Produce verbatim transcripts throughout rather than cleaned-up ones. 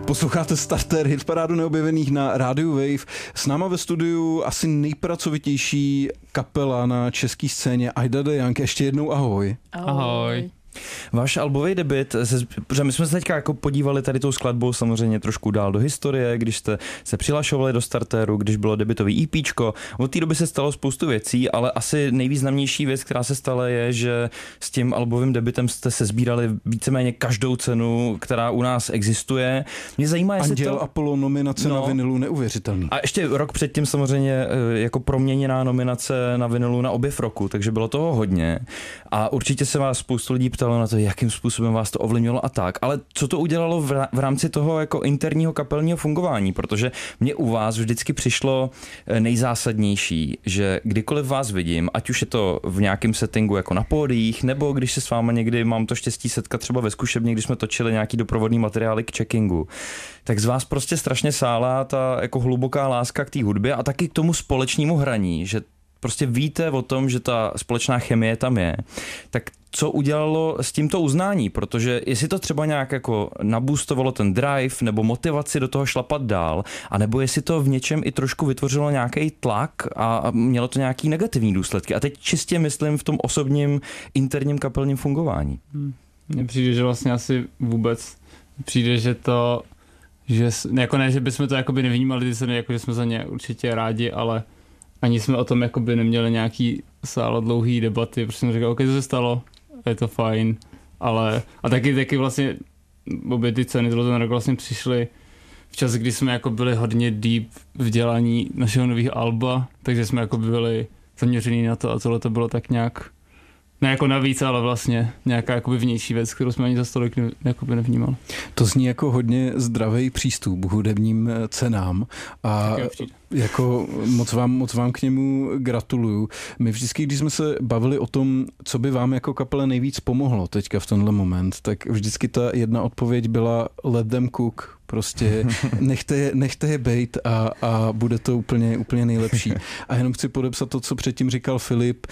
Posloucháte Starter, hitparádu neobjevených na rádiu Wave. S náma ve studiu asi nejpracovitější kapela na české scéně Ida the Young. Ještě jednou ahoj. Ahoj. Váš albový debut, protože my jsme se teďka jako podívali tady tou skladbou samozřejmě trošku dál do historie, když jste se přihlašovali do Starteru, když bylo debutový EPčko. Od té doby se stalo spoustu věcí, ale asi nejvýznamnější věc, která se stala, je, že s tím albovým debutem jste se sbírali víceméně každou cenu, která u nás existuje. Mě zajímá, jestli Anděl to... Apollo, nominace no. na vinilu, neuvěřitelný. A ještě rok předtím samozřejmě jako proměněná nominace na vinilu na objev roku, takže bylo toho hodně. A určitě se vás spoustu lidí ptalo na to, jakým způsobem vás to ovlivnilo a tak. Ale co to udělalo v rámci toho jako interního kapelního fungování? Protože mě u vás vždycky přišlo nejzásadnější, že kdykoliv vás vidím, ať už je to v nějakém settingu jako na pódiích, nebo když se s váma někdy mám to štěstí setkat třeba ve zkušebně, když jsme točili nějaký doprovodný materiály k checkingu, tak z vás prostě strašně sálá ta jako hluboká láska k té hudbě a taky k tomu společnému hraní, že prostě víte o tom, že ta společná chemie tam je. Tak co udělalo s tímto uznání? Protože jestli to třeba nějak jako nabůstovalo ten drive nebo motivaci do toho šlapat dál, anebo jestli to v něčem i trošku vytvořilo nějaký tlak a mělo to nějaký negativní důsledky. A teď čistě myslím v tom osobním interním kapelním fungování. Mně přijde, že vlastně asi vůbec přijde, že to, že jako ne, že bychom to jakoby nevnímali, ty se jako, že jsme za ně určitě rádi, ale ani jsme o tom jakoby neměli nějaký sálo dlouhý debaty, protože jsem říkal, ok, to se stalo, je to fajn, ale a taky, taky vlastně obě ty ceny tohle ten rok vlastně přišly v čas, kdy jsme jako byli hodně deep v dělání našeho nového alba, takže jsme jako byli zaměřený na to a tohle to bylo tak nějak, ne jako navíc, ale vlastně nějaká jakoby vnější věc, kterou jsme ani za stolik ne, jakoby nevnímali. To zní jako hodně zdravý přístup k hudebním cenám a jako moc vám, moc vám k němu gratuluju. My vždycky, když jsme se bavili o tom, co by vám jako kapele nejvíc pomohlo teďka v tenhle moment, tak vždycky ta jedna odpověď byla let them cook. Prostě nechte je, nechte je bejt a, a bude to úplně, úplně nejlepší. A jenom chci podepsat to, co předtím říkal Filip,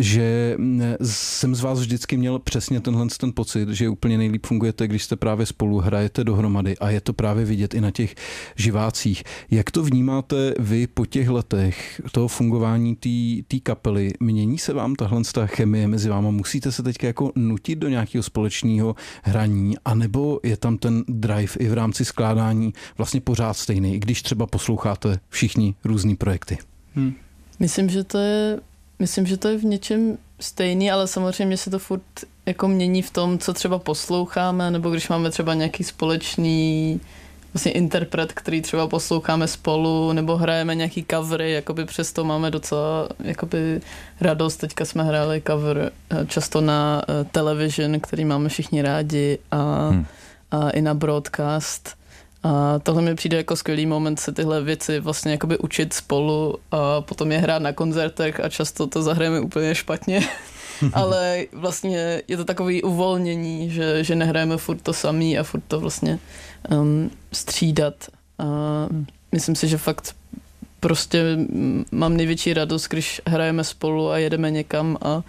že jsem z vás vždycky měl přesně tenhle ten pocit, že úplně nejlíp fungujete, když jste právě spolu, hrajete dohromady a je to právě vidět i na těch živácích. Jak to vnímáte vy po těch letech toho fungování té kapely? Mění se vám tahle chemie mezi váma? Musíte se teďka jako nutit do nějakého společného hraní, anebo je tam ten drive i v rámci skládání vlastně pořád stejný, i když třeba posloucháte všichni různý projekty? Hmm. Myslím, že to je, myslím, že to je v něčem stejný, ale samozřejmě se to furt jako mění v tom, co třeba posloucháme, nebo když máme třeba nějaký společný vlastně interpret, který třeba posloucháme spolu, nebo hrajeme nějaký covery, jakoby přesto máme docela jakoby radost. Teďka jsme hráli cover často na Television, který máme všichni rádi a, hmm. a i na broadcast. A tohle mi přijde jako skvělý moment se tyhle věci vlastně jakoby učit spolu a potom je hrát na koncertech a často to zahrajeme úplně špatně. Ale vlastně je to takový uvolnění, že, že nehrajeme furt to samý a furt to vlastně um, střídat. A myslím si, že fakt prostě mám největší radost, když hrajeme spolu a jedeme někam a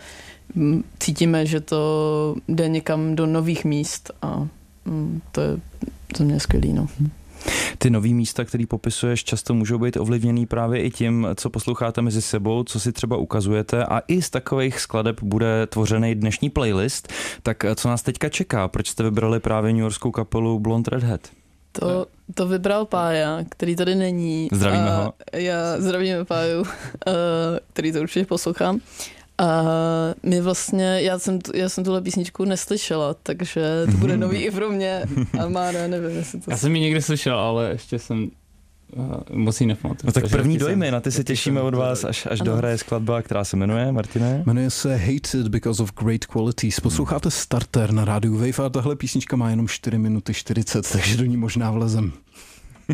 cítíme, že to jde někam do nových míst a um, to je za mě skvělý, no. Ty nový místa, který popisuješ, často můžou být ovlivněný právě i tím, co posloucháte mezi sebou, co si třeba ukazujete a i z takových skladeb bude tvořený dnešní playlist. Tak co nás teďka čeká? Proč jste vybrali právě newyorskou kapelu Blonde Redhead? To, to vybral Pája, který tady není. Zdravíme a ho. Já zdravíme Páju, který to určitě poslouchám. A my vlastně, já jsem, já jsem tuhle písničku neslyšela, takže to bude nový i pro mě. A má, ne, nevím, jestli to... Já jsem ji někdy slyšel, ale ještě jsem uh, moc ji nepamatuju. No tak první dojmy, na ty se těšíme od vás, až, až dohraje skladba, která se jmenuje, Martine? Jmenuje se Hated Because of Great Qualities. Posloucháte Starter na rádiu Wave a tahle písnička má jenom čtyři minuty čtyřicet, takže do ní možná vlezem.